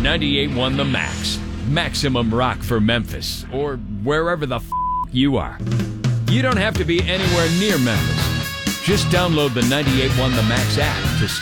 98.1 The Max. Maximum rock for Memphis, or wherever the you are. You don't have to be anywhere near Memphis. Just download the 98.1 The Max app to